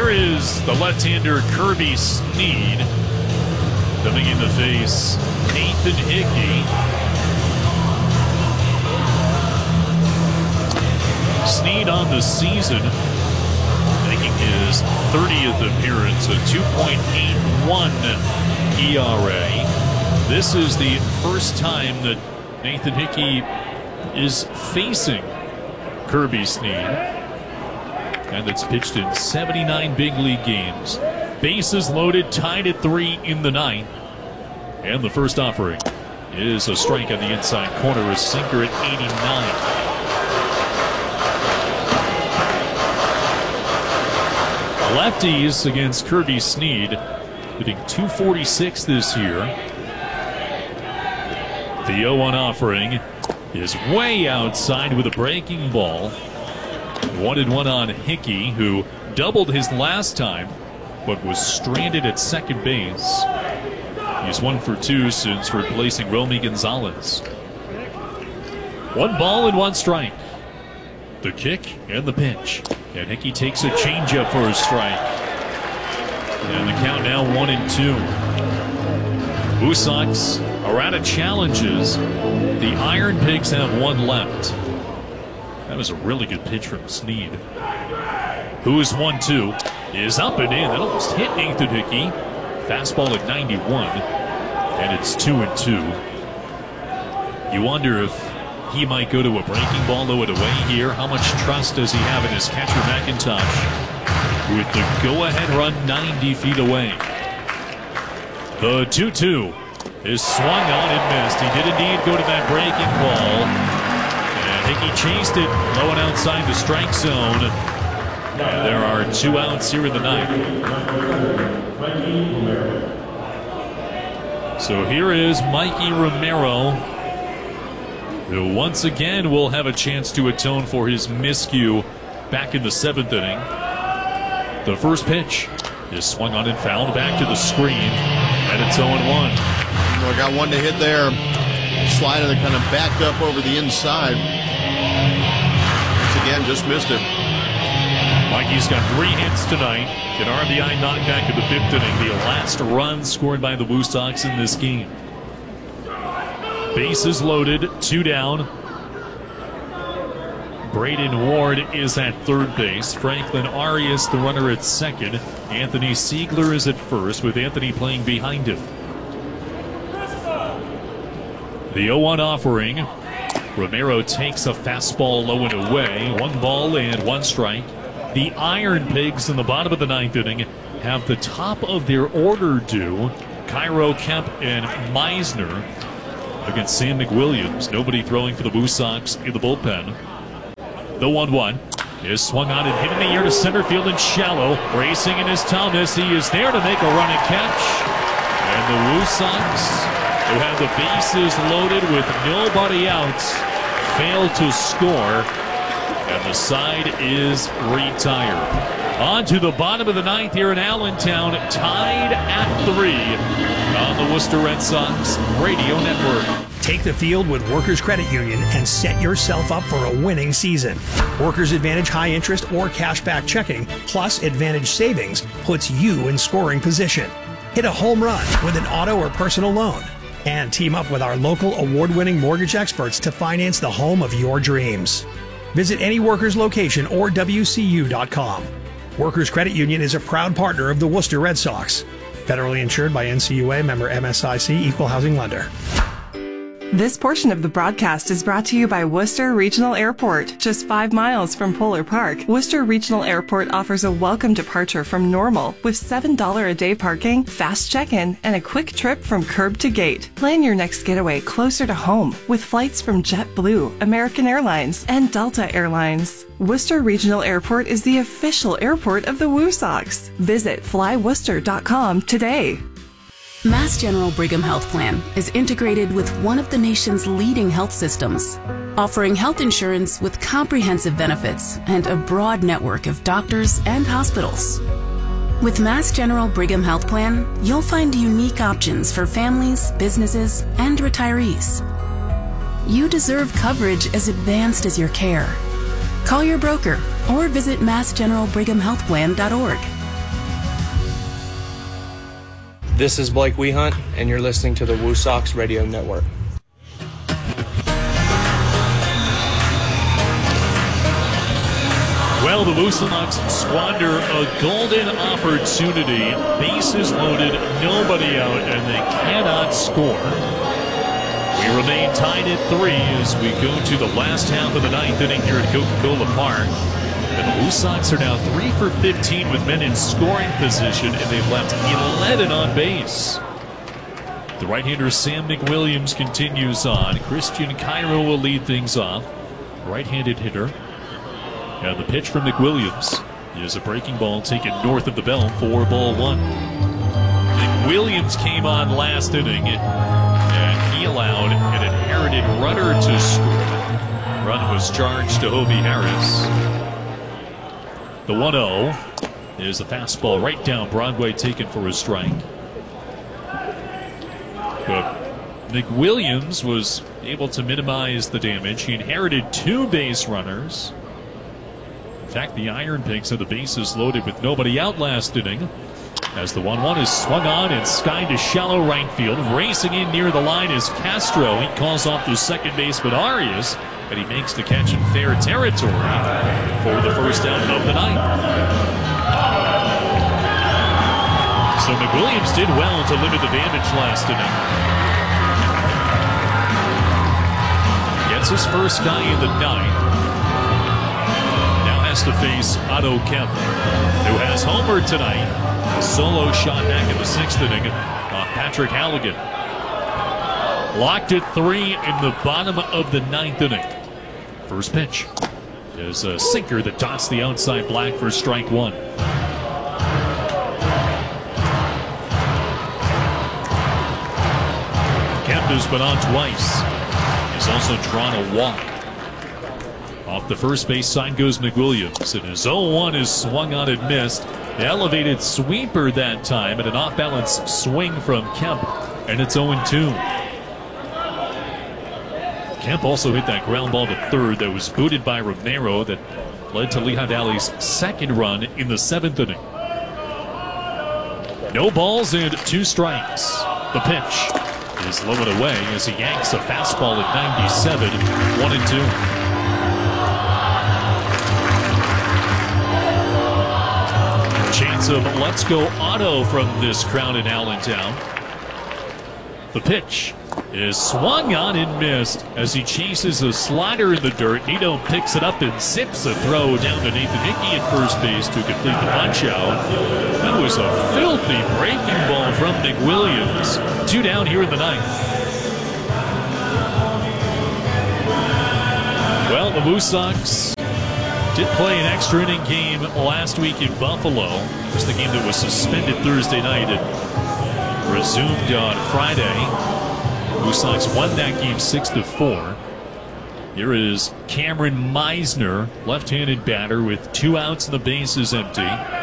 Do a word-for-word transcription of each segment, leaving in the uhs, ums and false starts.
here is the left-hander Kirby Snead coming in to face Nathan Hickey. Snead on the season, making his thirtieth appearance, a two point eight one E R A. This is the first time that Nathan Hickey is facing Kirby Snead, and that's pitched in seventy-nine big league games. Bases loaded, tied at three in the ninth. And the first offering is a strike on the inside corner, a sinker at eighty-nine. Lefties against Kirby Snead, hitting two forty-six this year. The oh one offering is way outside with a breaking ball. One and one on Hickey, who doubled his last time, but was stranded at second base. He's one for two since replacing Romy Gonzalez. One ball and one strike. The kick and the pitch. And Hickey takes a changeup for a strike. And the count now one and two. Blue Sox are out of challenges. The Iron Pigs have one left. That was a really good pitch from Snead. Who is one two? Is up and in. That almost hit Nathan Hickey. Fastball at ninety-one. And it's two and two. You wonder if he might go to a breaking ball though at away here. How much trust does he have in his catcher McIntosh with the go-ahead run ninety feet away? The two two is swung on and missed. He did indeed go to that breaking ball. And Hickey chased it low and outside the strike zone. And there are two outs here in the ninth. So here is Mikey Romero, who once again will have a chance to atone for his miscue back in the seventh inning. The first pitch is swung on and fouled back to the screen, and it's oh and one. Well, got one to hit there. Slider that kind of backed up over the inside. Once again, just missed it. Mikey's got three hits tonight. An R B I knockback in the fifth inning. The last run scored by the Blue Sox in this game. Bases loaded, two down. Braden Ward is at third base. Franklin Arias, the runner, at second. Anthony Siegler is at first, with Anthony playing behind him. The oh one offering. Romero takes a fastball low and away. One ball and one strike. The Iron Pigs in the bottom of the ninth inning have the top of their order due. Cairo, Kemp, and Meisner against Sam McWilliams. Nobody throwing for the Blue Sox in the bullpen. The one one is swung on and hit in the air to center field and shallow. Racing in is Thomas. He is there to make a running catch. And the Blue Sox, who have the bases loaded with nobody out, fail to score. And the side is retired. On to the bottom of the ninth here in Allentown, tied at three on the Worcester Red Sox Radio Network. Take the field with Workers Credit Union and set yourself up for a winning season. Workers Advantage high interest or cashback checking plus Advantage savings puts you in scoring position. Hit a home run with an auto or personal loan. And team up with our local award-winning mortgage experts to finance the home of your dreams. Visit any Workers location or W C U dot com. Workers Credit Union is a proud partner of the Worcester Red Sox. Federally insured by N C U A, member M S I C, equal housing lender. This portion of the broadcast is brought to you by Worcester Regional Airport. Just five miles from Polar Park, Worcester Regional Airport offers a welcome departure from Normal with seven dollars a day parking, fast check-in, and a quick trip from curb to gate. Plan your next getaway closer to home with flights from JetBlue, American Airlines, and Delta Airlines. Worcester Regional Airport is the official airport of the Woo Sox. Visit fly worcester dot com today. Mass General Brigham Health Plan is integrated with one of the nation's leading health systems, offering health insurance with comprehensive benefits and a broad network of doctors and hospitals. With Mass General Brigham Health Plan, you'll find unique options for families, businesses, and retirees. You deserve coverage as advanced as your care. Call your broker or visit mass general brigham health plan dot org. This is Blake Wehunt, and you're listening to the Woo Sox Radio Network. Well, the Woo Sox squander a golden opportunity. Bases loaded, nobody out, and they cannot score. We remain tied at three as we go to the last half of the ninth inning here at Coca-Cola Park. And the Woo Sox are now three for fifteen with men in scoring position, and they've left eleven on base. The right-hander Sam McWilliams continues on. Christian Cairo will lead things off. Right-handed hitter. And the pitch from McWilliams is a breaking ball taken north of the bell, four ball one. McWilliams came on last inning, and he allowed an inherited runner to score. Run was charged to Hobie Harris. The one oh is a fastball right down Broadway taken for a strike. But McWilliams was able to minimize the damage. He inherited two base runners. In fact, the Iron Pigs had the bases loaded with nobody out last inning. As the one one is swung on and skied to shallow right field. Racing in near the line is Castro. He calls off the second baseman Arias, and he makes the catch in fair territory for the first out of the ninth. So McWilliams did well to limit the damage last inning. Gets his first guy in the ninth. To face Otto Kemp, who has homered tonight. A solo shot back in the sixth inning off Patrick Halligan. Locked at three in the bottom of the ninth inning. First pitch is a sinker that dots the outside black for strike one. Kemp has been on twice. He's also drawn a walk. Off the first base side goes McWilliams, and his oh one is swung on and missed. The elevated sweeper that time, and an off-balance swing from Kemp, and it's oh two. Kemp also hit that ground ball to third that was booted by Romero that led to Lehigh Valley's second run in the seventh inning. No balls and two strikes. The pitch is low and away as he yanks a fastball at ninety-seven, one and two. Chance of let's go auto from this crowd in Allentown. The pitch is swung on and missed as he chases a slider in the dirt. Nito picks it up and zips a throw down to Nathan Hickey at first base to complete the punch out. That was a filthy breaking ball from McWilliams. Two down here in the ninth. Well, the Woo Sox did play an extra inning game last week in Buffalo. It was the game that was suspended Thursday night and resumed on Friday. Woo Sox won that game six to four. Here is Cameron Meisner, left-handed batter with two outs and the bases empty.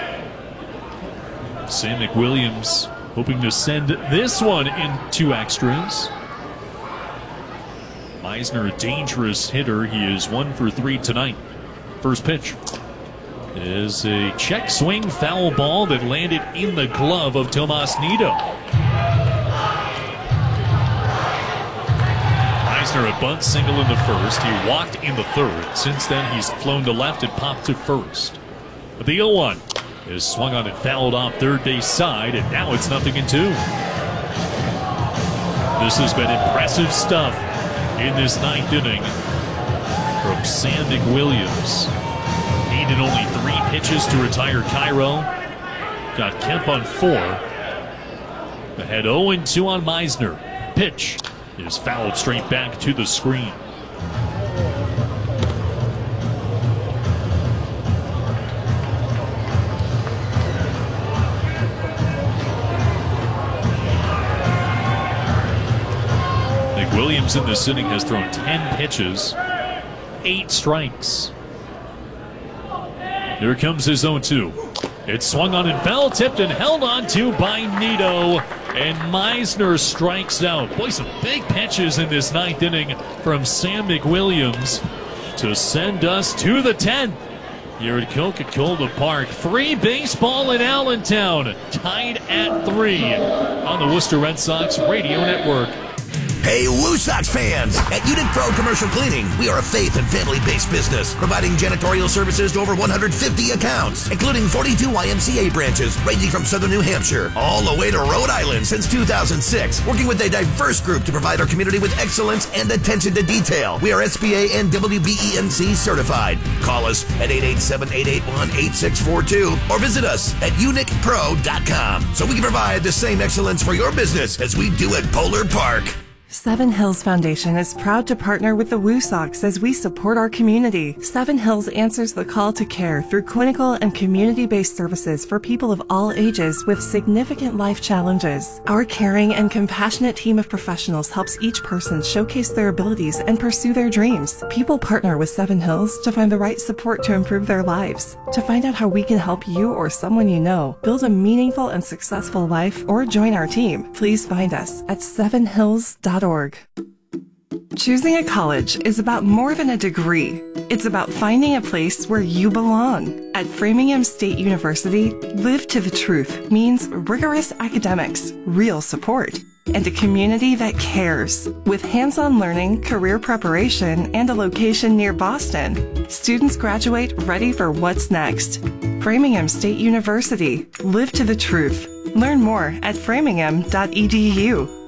Sam McWilliams hoping to send this one in two extras. Meisner, a dangerous hitter. He is one for three tonight. First pitch is a check swing foul ball that landed in the glove of Tomas Nido. Meisner a bunt single in the first. He walked in the third. Since then, he's flown to left and popped to first. But the oh one is swung on and fouled off third base side, and now it's nothing in two. This has been impressive stuff in this ninth inning from Sam McWilliams. Needed only three pitches to retire Cairo. Got Kemp on four. Ahead oh two on Meisner. Pitch is fouled straight back to the screen. McWilliams in this inning has thrown ten pitches. Eight strikes. Here comes his oh two. It's swung on and foul tipped and held on to by Nido. And Meisner strikes out. Boy, some big pitches in this ninth inning from Sam McWilliams to send us to the tenth. here at Coca-Cola Park. Three baseball in Allentown, tied at three on the Worcester Red Sox Radio Network. Hey, Woo Sox fans! At Unit Pro Commercial Cleaning, we are a faith and family-based business, providing janitorial services to over one hundred fifty accounts, including forty-two Y M C A branches, ranging from southern New Hampshire all the way to Rhode Island since two thousand six, working with a diverse group to provide our community with excellence and attention to detail. We are S B A and W B E N C certified. Call us at eight eight seven, eight eight one, eight six four two or visit us at unic pro dot com so we can provide the same excellence for your business as we do at Polar Park. Seven Hills Foundation is proud to partner with the Woo Sox as we support our community. Seven Hills answers the call to care through clinical and community-based services for people of all ages with significant life challenges. Our caring and compassionate team of professionals helps each person showcase their abilities and pursue their dreams. People partner with Seven Hills to find the right support to improve their lives. To find out how we can help you or someone you know build a meaningful and successful life or join our team, please find us at seven hills dot org. Choosing a college is about more than a degree. It's about finding a place where you belong. At Framingham State University, Live to the Truth means rigorous academics, real support, and a community that cares. With hands-on learning, career preparation, and a location near Boston, students graduate ready for what's next. Framingham State University, Live to the Truth. Learn more at framingham dot e d u.